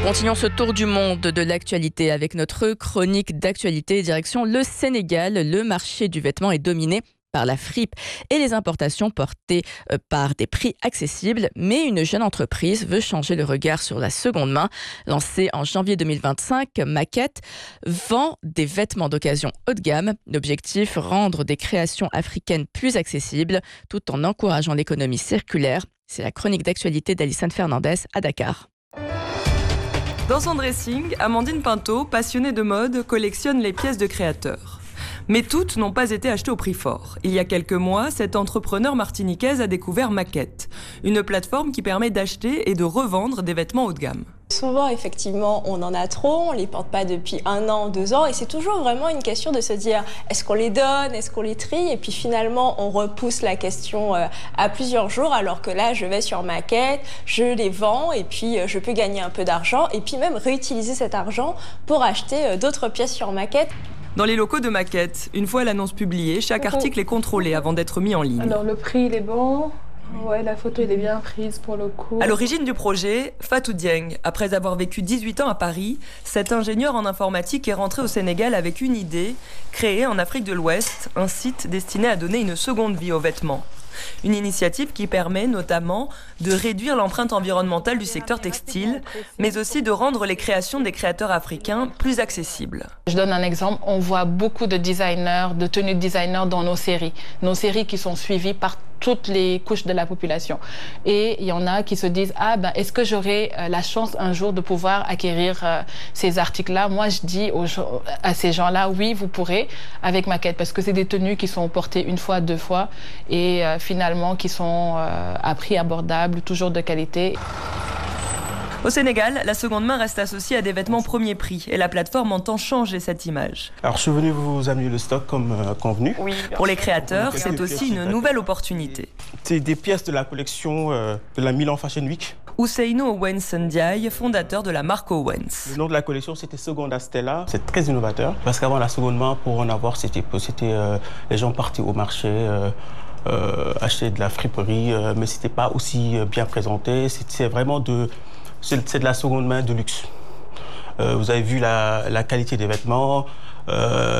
Continuons ce tour du monde de l'actualité avec notre chronique d'actualité direction le Sénégal. Le marché du vêtement est dominé par la fripe et les importations portées par des prix accessibles. Mais une jeune entreprise veut changer le regard sur la seconde main. Lancée en janvier 2025, Maquette vend des vêtements d'occasion haut de gamme. L'objectif, rendre des créations africaines plus accessibles tout en encourageant l'économie circulaire. C'est la chronique d'actualité d'Alison Fernandez à Dakar. Dans son dressing, Amandine Pinto, passionnée de mode, collectionne les pièces de créateurs. Mais toutes n'ont pas été achetées au prix fort. Il y a quelques mois, cette entrepreneur martiniquaise a découvert Maquette, une plateforme qui permet d'acheter et de revendre des vêtements haut de gamme. Souvent, effectivement, on en a trop, on ne les porte pas depuis 1 an, 2 ans, et c'est toujours vraiment une question de se dire, est-ce qu'on les donne, est-ce qu'on les trie? Et puis finalement, on repousse la question à plusieurs jours, alors que là, je vais sur Maquette, je les vends, et puis je peux gagner un peu d'argent, et puis même réutiliser cet argent pour acheter d'autres pièces sur Maquette. Dans les locaux de Maquette, une fois l'annonce publiée, chaque article est contrôlé avant d'être mis en ligne. Alors le prix, il est bon. Ouais, la photo, elle est bien prise pour le coup. À l'origine du projet, Fatou Dieng, après avoir vécu 18 ans à Paris, cet ingénieur en informatique est rentré au Sénégal avec une idée, créer en Afrique de l'Ouest un site destiné à donner une seconde vie aux vêtements. Une initiative qui permet notamment de réduire l'empreinte environnementale du secteur textile, mais aussi de rendre les créations des créateurs africains plus accessibles. Je donne un exemple, on voit beaucoup de designers, de tenues de designers dans nos séries qui sont suivies par toutes les couches de la population. Et il y en a qui se disent, est-ce que j'aurai la chance un jour de pouvoir acquérir ces articles-là? Moi, je dis à ces gens-là, oui, vous pourrez, avec Maquette, parce que c'est des tenues qui sont portées 1 fois, 2 fois, et finalement qui sont à prix abordable, toujours de qualité. Au Sénégal, la seconde main reste associée à des vêtements premier prix et la plateforme entend changer cette image. Alors je suis venu vous amener le stock comme convenu. Oui, pour les créateurs, c'est aussi une nouvelle opportunité. C'est des pièces de la collection de la Milan Fashion Week. Ousseynou Owens Ndiaye, fondateur de la marque Owens. Le nom de la collection, c'était Seconda Stella. C'est très innovateur parce qu'avant la seconde main, pour en avoir, c'était les gens partaient au marché. Acheter de la friperie, mais c'était pas aussi bien présenté. C'est vraiment c'est de la seconde main de luxe. Vous avez vu la qualité des vêtements.